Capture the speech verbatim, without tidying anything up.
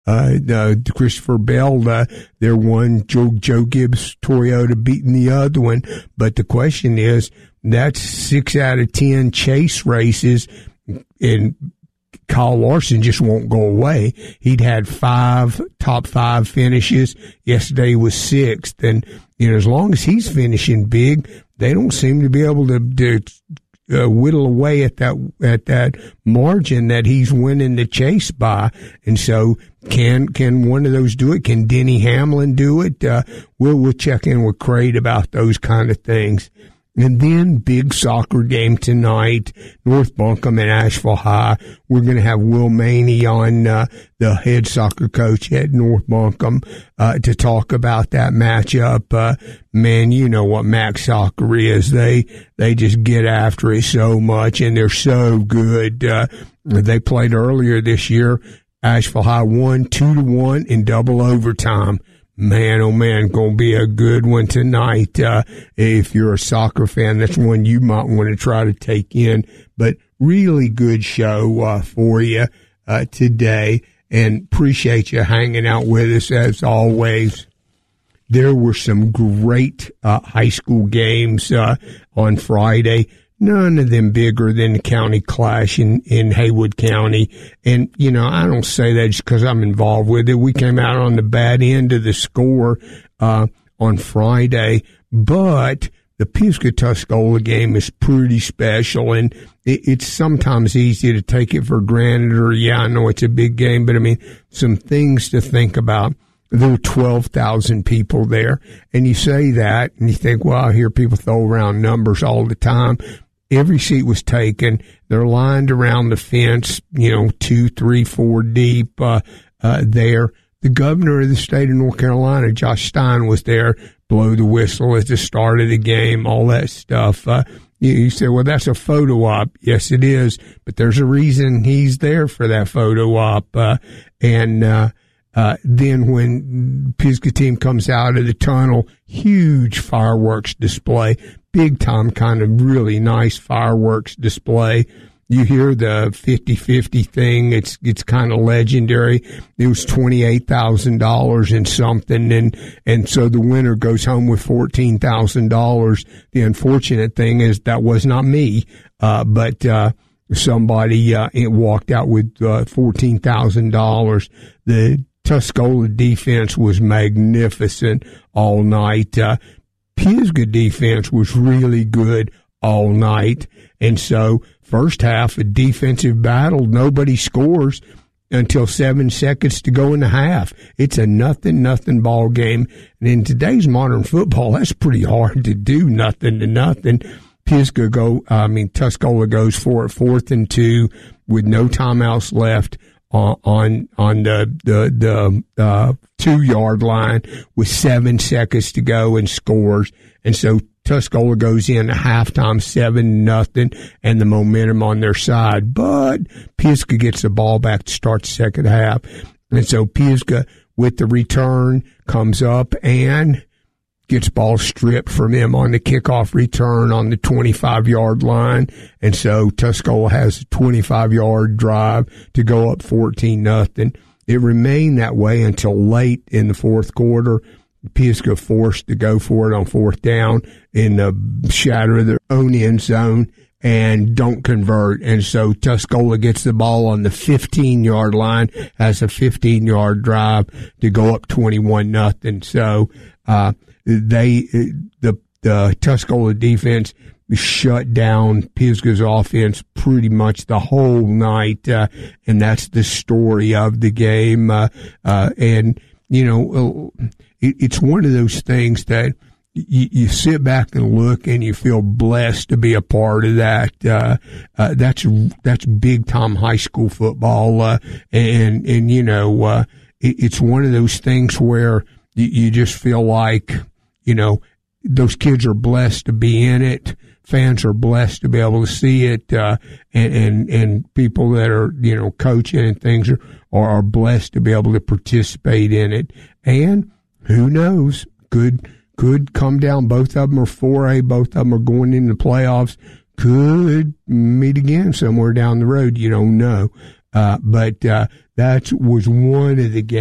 Uh, uh, Christopher Bell, uh, they're one, Joe, Joe Gibbs Toyota beating the other one. But the question is, that's six out of ten chase races, and Kyle Larson just won't go away. He'd had five top five finishes. Yesterday was sixth. And, you know, as long as he's finishing big, they don't seem to be able to, to Uh, whittle away at that at that margin that he's winning the chase by. And so can can one of those do it? Can Denny Hamlin do it? Uh, we'll we'll check in with Craig about those kind of things. And then big soccer game tonight, North Buncombe and Asheville High. We're going to have Will Maney on, uh, the head soccer coach at North Buncombe, uh, to talk about that matchup. Uh, man, you know what Max Soccer is. They, they just get after it so much, and they're so good. Uh, they played earlier this year. Asheville High won two to one in double overtime. Man, oh man, gonna be a good one tonight. Uh, if you're a soccer fan, that's one you might want to try to take in. But really good show uh, for you uh, today, and appreciate you hanging out with us as always. There were some great uh, high school games uh, on Friday. None of them bigger than the county clash in, in Haywood County. And, you know, I don't say that just because I'm involved with it. We came out on the bad end of the score uh, on Friday. But the Pisgah-Tuscola game is pretty special. And it, it's sometimes easy to take it for granted, or, yeah, I know it's a big game. But, I mean, some things to think about. There were twelve thousand people there. And you say that, and you think, well, I hear people throw around numbers all the time. Every seat was taken. They're lined around the fence, you know, two, three, four deep uh, uh, there. The governor of the state of North Carolina, Josh Stein, was there, blow the whistle at the start of the game, all that stuff. Uh, you, you say, well, that's a photo op. Yes, it is. But there's a reason he's there for that photo op. Uh, and uh, uh, then when Pisgah team comes out of the tunnel, huge fireworks display. Big time kind of really nice fireworks display. You hear the fifty-fifty thing. It's, it's kind of legendary. It was twenty-eight thousand dollars and something. And, and so the winner goes home with fourteen thousand dollars. The unfortunate thing is that was not me. Uh, but, uh, somebody, uh, it walked out with, uh, fourteen thousand dollars. The Tuscola defense was magnificent all night. Uh, Pisgah defense was really good all night. And so first half, a defensive battle, nobody scores until seven seconds to go in the half. It's a nothing, nothing ball game. And in today's modern football, that's pretty hard to do, nothing to nothing. Pisgah go, I mean, Tuscola goes for it, fourth and two with no timeouts left on, on, on the, the, the, uh, two yard line with seven seconds to go and scores. And so Tuscola goes in at halftime, seven nothing, and the momentum on their side. But Pisgah gets the ball back to start the second half. And so Pisgah, with the return, comes up and gets ball stripped from him on the kickoff return on the twenty-five yard line. And so Tuscola has a twenty-five yard drive to go up fourteen nothing. It remained that way until late in the fourth quarter. Pisgah forced to go for it on fourth down in the shadow of their own end zone and don't convert. And so Tuscola gets the ball on the fifteen yard line, has a fifteen yard drive to go up twenty-one nothing. So, uh, they, the, the Tuscola defense shut down Pisgah's offense pretty much the whole night. Uh, and that's the story of the game. Uh, uh, and, you know, it, it's one of those things that you, you sit back and look and you feel blessed to be a part of that. Uh, uh, that's, that's big time high school football. Uh, and, and, you know, uh, it, it's one of those things where you, you just feel like, you know, those kids are blessed to be in it. Fans are blessed to be able to see it, uh, and, and, and people that are, you know, coaching and things are, are blessed to be able to participate in it. And who knows, could, could come down. Both of them are four A, both of them are going into the playoffs, could meet again somewhere down the road. You don't know. Uh, but uh, that was one of the games.